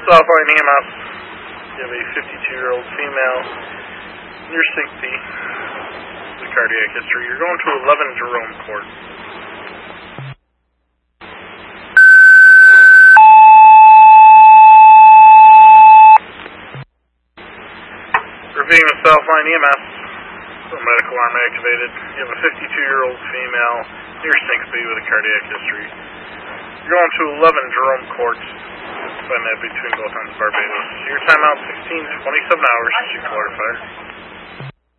Southline EMS. You have a 52-year-old female. Your sync B. The cardiac history. You're going to 11 Jerome Court. Repeating with Southline EMS. Medical arm activated. You have a 52-year-old female. Your sync B with a cardiac history. You're going to 11 Jerome Court. Find that between both ends of Barbados. Your timeout 16 to 27 hours. You clarified.